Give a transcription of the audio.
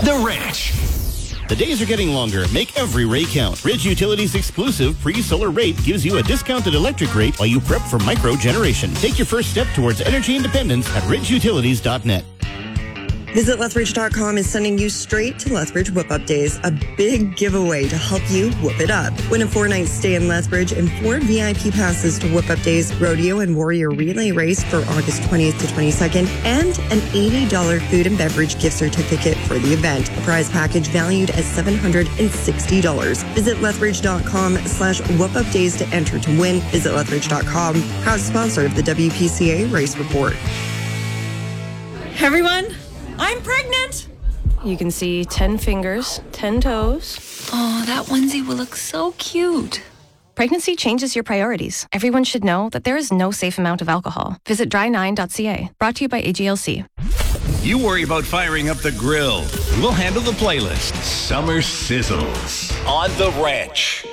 The Ranch. The days are getting longer. Make every rate count. Ridge Utilities' exclusive pre-solar rate gives you a discounted electric rate while you prep for micro-generation. Take your first step towards energy independence at ridgeutilities.net. Visit Lethbridge.com is sending you straight to Lethbridge Whip-Up Days, a big giveaway to help you whip it up. Win a 4-night stay in Lethbridge and 4 VIP passes to Whip-Up Days, Rodeo and Warrior Relay Race for August 20th to 22nd, and an $80 food and beverage gift certificate for the event. A prize package valued at $760. Visit Lethbridge.com/Whip-Up Days to enter to win. Visit Lethbridge.com, proud sponsor of the WPCA Race Report. Everyone, I'm pregnant. You can see 10 fingers, 10 toes. Oh, that onesie will look so cute. Pregnancy changes your priorities. Everyone should know that there is no safe amount of alcohol. Visit dry9.ca. Brought to you by AGLC. You worry about firing up the grill. We'll handle the playlist. Summer Sizzles on The Ranch.